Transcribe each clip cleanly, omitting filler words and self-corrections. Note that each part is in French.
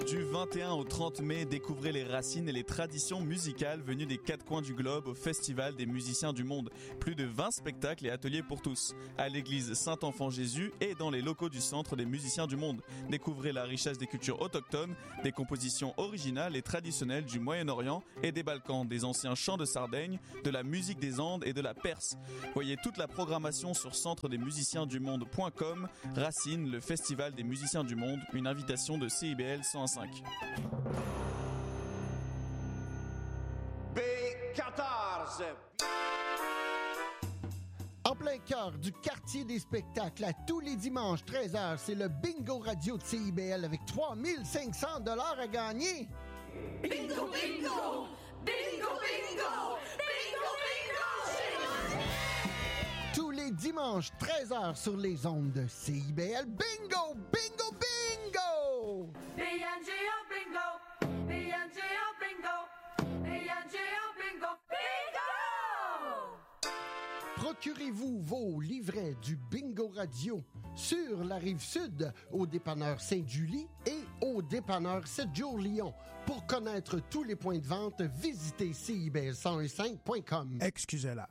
Du 21 au 30 mai, découvrez les racines et les traditions musicales venues des quatre coins du globe au Festival des musiciens du monde. Plus de 20 spectacles et ateliers pour tous. À l'église Saint-Enfant-Jésus et dans les locaux du Centre des musiciens du monde. Découvrez la richesse des cultures autochtones, des compositions originales et traditionnelles du Moyen-Orient et des Balkans, des anciens chants de Sardaigne, de la musique des Andes et de la Perse. Voyez toute la programmation sur centredesmusiciensdumonde.com. Racine, le Festival des musiciens du monde, une invitation de CIBL 105. B14. En plein cœur du quartier des spectacles, à tous les dimanches 13h, c'est le Bingo Radio de CIBL avec 3500 $ à gagner. Bingo, bingo! Bingo, bingo! Bingo, bingo! Tous les dimanches 13h sur les ondes de CIBL. Bingo, bingo, bingo! B-N-G-O, bingo! B-N-G-O, bingo! B-N-G-O, bingo! Bingo! Procurez-vous vos livrets du Bingo Radio sur la Rive-Sud, au dépanneur Sainte-Julie et au dépanneur 7 jours Lyon. Pour connaître tous les points de vente, visitez CIBL1015.com. Excusez-la.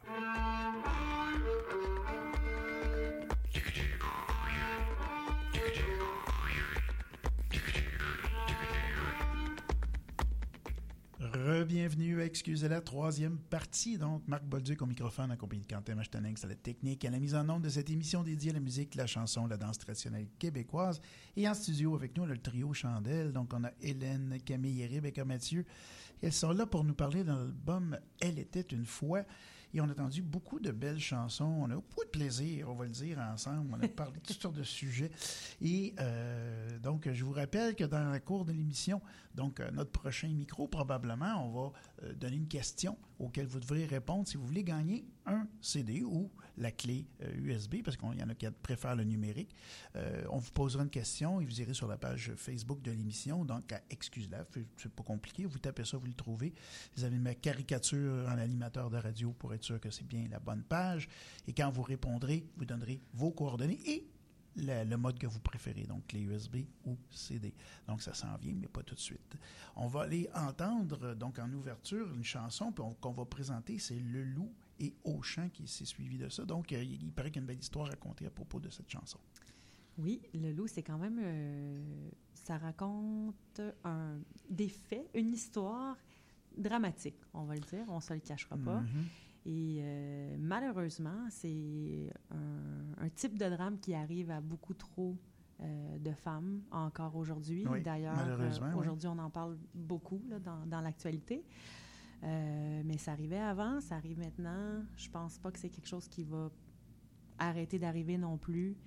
Bienvenue à Excusez-la, troisième partie. Donc, Marc Bolduc au microphone, accompagné de Quentin Machtening à la technique, à la mise en onde de cette émission dédiée à la musique, la chanson, la danse traditionnelle québécoise. Et en studio avec nous, on a le trio Chandelle. Donc, on a Hélène, Camille et Rebecca Mathieu. Et elles sont là pour nous parler de l'album « Elle était une fois ». Et on a entendu beaucoup de belles chansons. On a eu beaucoup de plaisir, on va le dire ensemble. On a parlé de toutes sortes de sujets. Et donc, je vous rappelle que dans la cour de l'émission, donc notre prochain micro, probablement, on va donner une question auquel vous devrez répondre si vous voulez gagner un CD ou la clé USB, parce qu'il y en a qui préfèrent le numérique. On vous posera une question et vous irez sur la page Facebook de l'émission, donc à Excuse-la, c'est pas compliqué, vous tapez ça, vous le trouvez. Vous avez ma caricature en animateur de radio pour être sûr que c'est bien la bonne page. Et quand vous répondrez, vous donnerez vos coordonnées et le mode que vous préférez, donc clé USB ou CD. Donc, ça s'en vient, mais pas tout de suite. On va aller entendre, donc en ouverture, une chanson qu'on va présenter, c'est Le Loup et Auchan qui s'est suivi de ça. Donc, il paraît qu'il y a une belle histoire à raconter à propos de cette chanson. Oui, Le Loup, c'est quand même... ça raconte des faits, une histoire dramatique, on va le dire, on ne se le cachera pas. Mm-hmm. Et malheureusement, c'est un type de drame qui arrive à beaucoup trop de femmes encore aujourd'hui. Oui, d'ailleurs, aujourd'hui, on en parle beaucoup là, dans l'actualité. Mais ça arrivait avant, ça arrive maintenant. Je pense pas que c'est quelque chose qui va arrêter d'arriver non plus.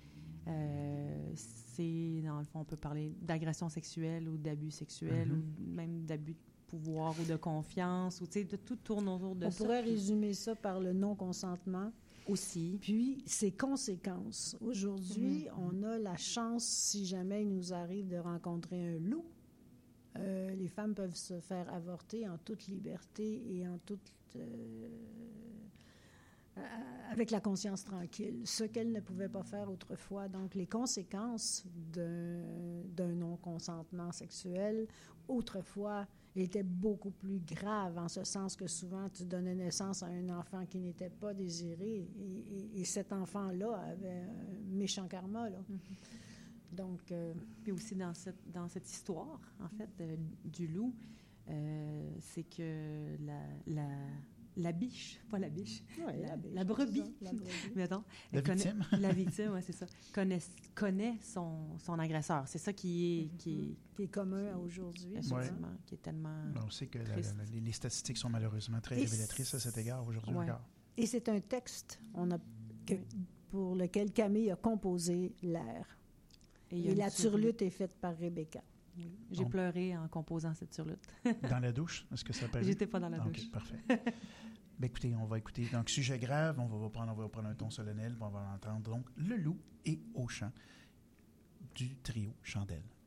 C'est, dans le fond, on peut parler d'agression sexuelle ou d'abus sexuels ou même d'abus de pouvoir ou de confiance, ou tu sais, tout tourne autour de ça. On pourrait résumer ça par le non-consentement. Aussi. Puis, ses conséquences. Aujourd'hui, on a la chance, si jamais il nous arrive de rencontrer un loup, les femmes peuvent se faire avorter en toute liberté et en toute... avec la conscience tranquille, ce qu'elles ne pouvaient pas faire autrefois. Donc, les conséquences d'un non-consentement sexuel, autrefois, étaient beaucoup plus graves, en ce sens que souvent, tu donnais naissance à un enfant qui n'était pas désiré, et cet enfant-là avait un méchant karma, là. Mm-hmm. Donc... Puis aussi, dans cette histoire, en fait, du loup, c'est que la biche, pas la biche, ouais, la brebis, mettons, la victime, ouais, c'est ça, connaît son agresseur. C'est ça qui est commun aujourd'hui, effectivement, qui est tellement. On sait que les statistiques sont malheureusement très révélatrices à cet égard aujourd'hui encore. Et c'est un texte pour lequel Camille a composé l'air. Et la turlute est faite par Rebecca. Oui. J'ai pleuré en composant cette turlute. Dans la douche? Est-ce que ça peut... J'étais pas dans la douche. OK, parfait. Ben, écoutez, on va écouter. Donc, sujet grave, on va prendre un ton solennel, on va entendre donc Le Loup et Auchan du trio Chandelle.